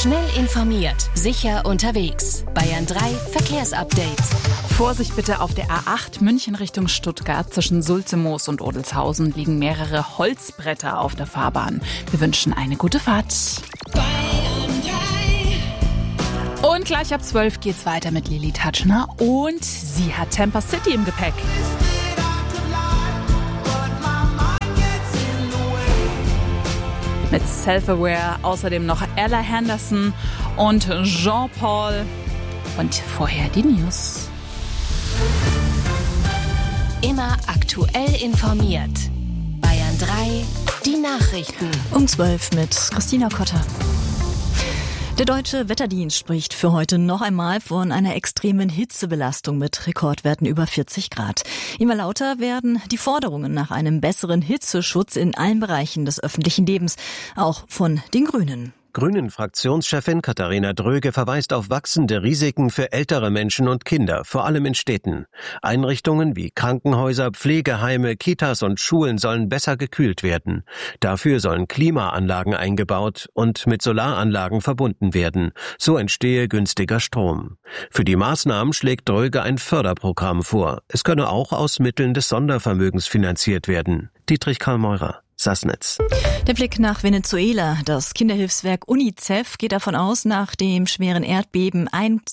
Schnell informiert, sicher unterwegs. Bayern 3 Verkehrsupdate. Vorsicht bitte auf der A8 München Richtung Stuttgart. Zwischen Sulzemoos und Odelshausen liegen mehrere Holzbretter auf der Fahrbahn. Wir wünschen eine gute Fahrt. Und gleich ab 12 geht's weiter mit Lili Tatschner und sie hat Tampa City im Gepäck. Mit Self-Aware, außerdem noch Ella Henderson und Jean-Paul. Und vorher die News. Immer aktuell informiert. Bayern 3, die Nachrichten. Um 12 mit Christina Kotter. Der Deutsche Wetterdienst spricht für heute noch einmal von einer extremen Hitzebelastung mit Rekordwerten über 40 Grad. Immer lauter werden die Forderungen nach einem besseren Hitzeschutz in allen Bereichen des öffentlichen Lebens, auch von den Grünen. Grünen-Fraktionschefin Katharina Dröge verweist auf wachsende Risiken für ältere Menschen und Kinder, vor allem in Städten. Einrichtungen wie Krankenhäuser, Pflegeheime, Kitas und Schulen sollen besser gekühlt werden. Dafür sollen Klimaanlagen eingebaut und mit Solaranlagen verbunden werden. So entstehe günstiger Strom. Für die Maßnahmen schlägt Dröge ein Förderprogramm vor. Es könne auch aus Mitteln des Sondervermögens finanziert werden. Dietrich Karl Meurer. Sassnitz. Der Blick nach Venezuela. Das Kinderhilfswerk UNICEF geht davon aus, nach dem schweren Erdbeben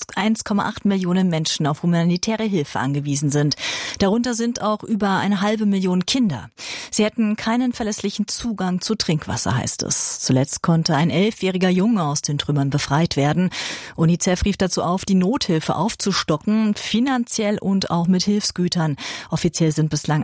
1,8 Millionen Menschen auf humanitäre Hilfe angewiesen sind. Darunter sind auch über 1,5 Million Kinder. Sie hätten keinen verlässlichen Zugang zu Trinkwasser, heißt es. Zuletzt konnte ein 11-jähriger Junge aus den Trümmern befreit werden. UNICEF rief dazu auf, die Nothilfe aufzustocken, finanziell und auch mit Hilfsgütern. Offiziell sind bislang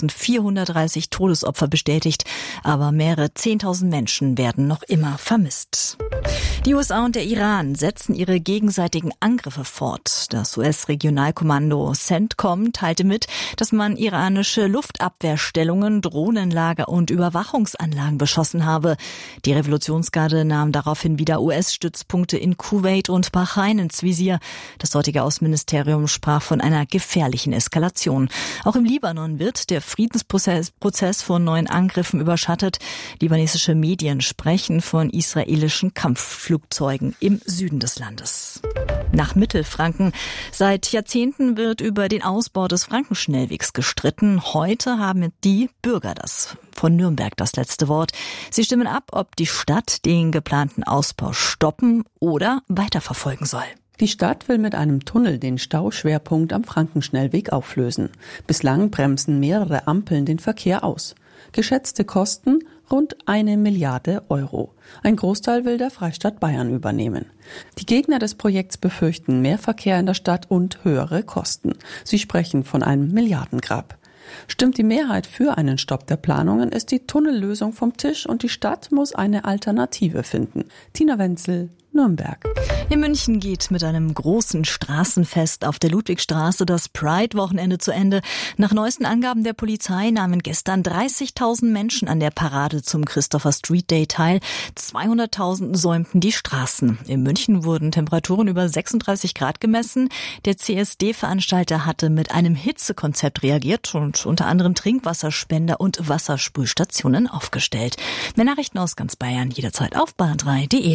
1.430 Todesopfer bestätigt. Aber mehrere 10.000 Menschen werden noch immer vermisst. Die USA und der Iran setzen ihre gegenseitigen Angriffe fort. Das US-Regionalkommando CENTCOM teilte mit, dass man iranische Luftabwehrstellungen, Drohnenlager und Überwachungsanlagen beschossen habe. Die Revolutionsgarde nahm daraufhin wieder US-Stützpunkte in Kuwait und Bahrain ins Visier. Das dortige Außenministerium sprach von einer gefährlichen Eskalation. Auch im Libanon wird der Friedensprozess von neuen Angriffen überschattet. Libanesische Medien sprechen von israelischen Kampfflugzeugen im Süden des Landes. Nach Mittelfranken. Seit Jahrzehnten wird über den Ausbau des Frankenschnellwegs gestritten. Heute haben die Bürger von Nürnberg das letzte Wort. Sie stimmen ab, ob die Stadt den geplanten Ausbau stoppen oder weiterverfolgen soll. Die Stadt will mit einem Tunnel den Stauschwerpunkt am Frankenschnellweg auflösen. Bislang bremsen mehrere Ampeln den Verkehr aus. Geschätzte Kosten rund 1 Milliarde Euro. Ein Großteil will der Freistaat Bayern übernehmen. Die Gegner des Projekts befürchten mehr Verkehr in der Stadt und höhere Kosten. Sie sprechen von einem Milliardengrab. Stimmt die Mehrheit für einen Stopp der Planungen, ist die Tunnellösung vom Tisch und die Stadt muss eine Alternative finden. Tina Wenzel, Nürnberg. In München geht mit einem großen Straßenfest auf der Ludwigstraße das Pride-Wochenende zu Ende. Nach neuesten Angaben der Polizei nahmen gestern 30.000 Menschen an der Parade zum Christopher Street Day teil. 200.000 säumten die Straßen. In München wurden Temperaturen über 36 Grad gemessen. Der CSD-Veranstalter hatte mit einem Hitzekonzept reagiert und unter anderem Trinkwasserspender und Wassersprühstationen aufgestellt. Mehr Nachrichten aus ganz Bayern jederzeit auf bayern3.de.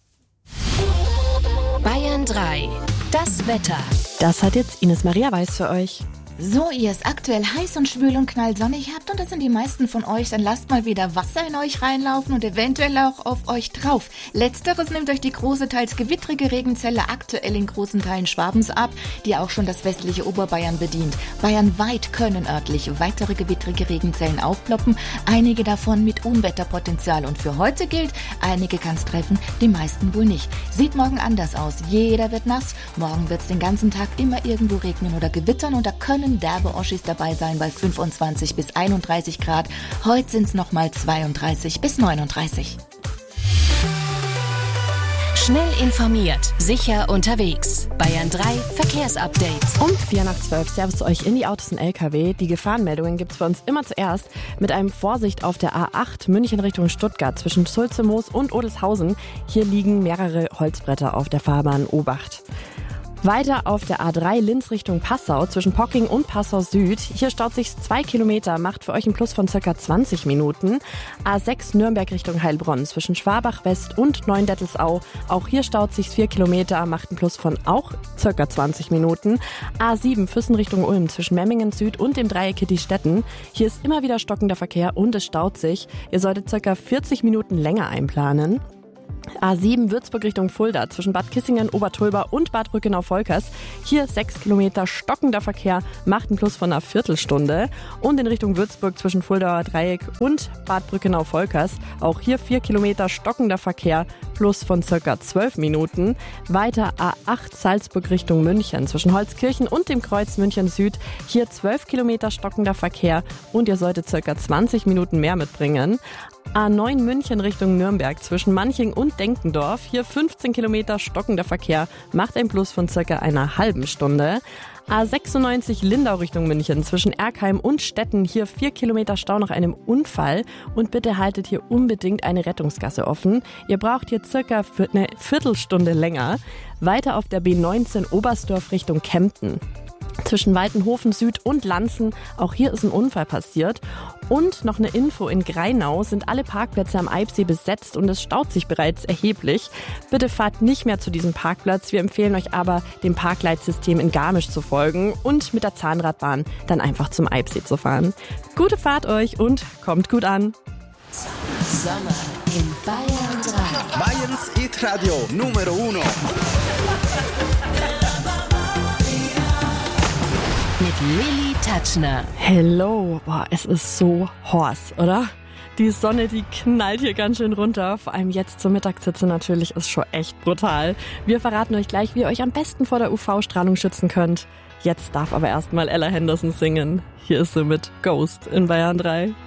Bayern 3, das Wetter. Das hat jetzt Ines Maria Weiß für euch. So, ihr es aktuell heiß und schwül und knallsonnig habt und das sind die meisten von euch, dann lasst mal wieder Wasser in euch reinlaufen und eventuell auch auf euch drauf. Letzteres nimmt euch die große, teils gewittrige Regenzelle aktuell in großen Teilen Schwabens ab, die auch schon das westliche Oberbayern bedient. Bayernweit können örtlich weitere gewittrige Regenzellen aufploppen, einige davon mit Unwetterpotenzial und für heute gilt, einige kann's treffen, die meisten wohl nicht. Sieht morgen anders aus, jeder wird nass, morgen wird's den ganzen Tag immer irgendwo regnen oder gewittern und da können derbe Oschis dabei sein bei 25 bis 31 Grad. Heute sind es nochmal 32 bis 39. Schnell informiert, sicher unterwegs. Bayern 3 Verkehrsupdate. Um 11:04. Servus zu euch in die Autos und LKW. Die Gefahrenmeldungen gibt's bei uns immer zuerst mit einem Vorsicht auf der A8 München Richtung Stuttgart zwischen Sulzemoos und Odelshausen. Hier liegen mehrere Holzbretter auf der Fahrbahn. Obacht. Weiter auf der A3 Linz Richtung Passau zwischen Pocking und Passau Süd. Hier staut sich 2 Kilometer, macht für euch einen Plus von ca. 20 Minuten. A6 Nürnberg Richtung Heilbronn zwischen Schwabach West und Neuendettelsau. Auch hier staut sich 4 Kilometer, macht einen Plus von auch ca. 20 Minuten. A7 Füssen Richtung Ulm zwischen Memmingen Süd und dem Dreieck Kittistetten. Hier ist immer wieder stockender Verkehr und es staut sich. Ihr solltet ca. 40 Minuten länger einplanen. A7 Würzburg Richtung Fulda zwischen Bad Kissingen, Obertulba und Bad Brückenau-Volkers. Hier 6 Kilometer stockender Verkehr, macht einen Plus von einer Viertelstunde. Und in Richtung Würzburg zwischen Fuldauer Dreieck und Bad Brückenau-Volkers. Auch hier 4 Kilometer stockender Verkehr, Plus von ca. 12 Minuten. Weiter A8 Salzburg Richtung München zwischen Holzkirchen und dem Kreuz München Süd. Hier 12 Kilometer stockender Verkehr und ihr solltet ca. 20 Minuten mehr mitbringen. A9 München Richtung Nürnberg zwischen Manching und Denkendorf. Hier 15 Kilometer stockender Verkehr, macht ein Plus von circa einer halben Stunde. A96 Lindau Richtung München zwischen Erkheim und Stetten. Hier 4 Kilometer Stau nach einem Unfall. Und bitte haltet hier unbedingt eine Rettungsgasse offen. Ihr braucht hier circa eine Viertelstunde länger. Weiter auf der B19 Oberstdorf Richtung Kempten. Zwischen Waltenhofen Süd und Lanzen, auch hier ist ein Unfall passiert. Und noch eine Info, in Greinau sind alle Parkplätze am Eibsee besetzt und es staut sich bereits erheblich. Bitte fahrt nicht mehr zu diesem Parkplatz, wir empfehlen euch aber, dem Parkleitsystem in Garmisch zu folgen und mit der Zahnradbahn dann einfach zum Eibsee zu fahren. Gute Fahrt euch und kommt gut an! Sommer in Bayern 3. Bayerns Hit-Radio Numero 1. Mit Lilly Tatschner. Hello, boah, es ist so heiß, oder? Die Sonne, die knallt hier ganz schön runter. Vor allem jetzt zur Mittagshitze natürlich ist schon echt brutal. Wir verraten euch gleich, wie ihr euch am besten vor der UV-Strahlung schützen könnt. Jetzt darf aber erstmal Ella Henderson singen. Hier ist sie mit Ghost in Bayern 3.